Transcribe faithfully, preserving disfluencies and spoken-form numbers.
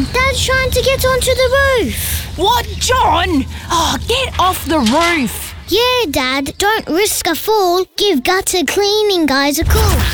Dad's trying to get onto the roof. What, John? Oh, get off the roof. Yeah, Dad, don't risk a fall. Give gutter cleaning guys a call.